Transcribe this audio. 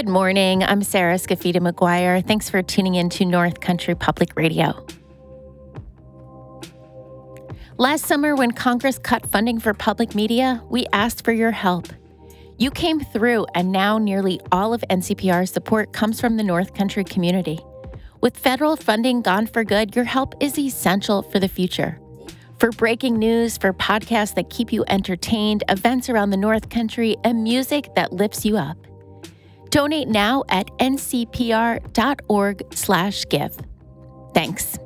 Good morning. I'm Sarah Scafida McGuire. Thanks for tuning in to North Country Public Radio. Last summer, when Congress cut funding for public media, we asked for your help. You came through, and now nearly all of NCPR's support comes from the North Country community. With federal funding gone for good, your help is essential for the future. For breaking news, for podcasts that keep you entertained, events around the North Country, and music that lifts you up. Donate now at ncpr.org/give. Thanks.